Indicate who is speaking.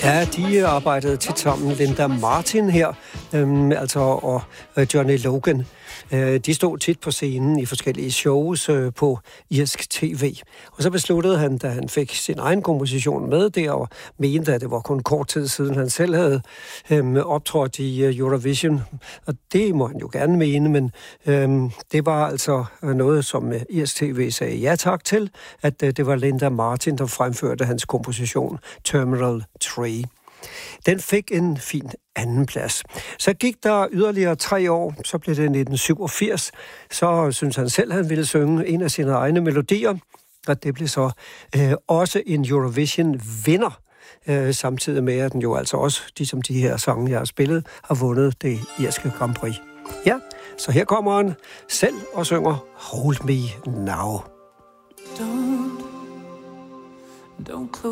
Speaker 1: Ja, de arbejdede tit sammen. Linda Martin her, og Johnny Logan. De stod tit på scenen i forskellige shows på irsk tv. Og så besluttede han, da han fik sin egen komposition med der, og mente, at det var kun kort tid siden, han selv havde optrådt i Eurovision. Og det må han jo gerne mene, men det var altså noget, som irsk tv sagde ja tak til, at det var Linda Martin, der fremførte hans komposition Terminal 3. Den fik en fin andenplads. Så gik der yderligere 3 år, så blev det 1987. Så synes han selv, han ville synge en af sine egne melodier, og det blev så også en Eurovision-vinder, samtidig med, at den jo altså også, ligesom de her sange, jeg har spillet, har vundet det irske Grand Prix. Ja, så her kommer han selv og synger Hold Me Now.
Speaker 2: Don't close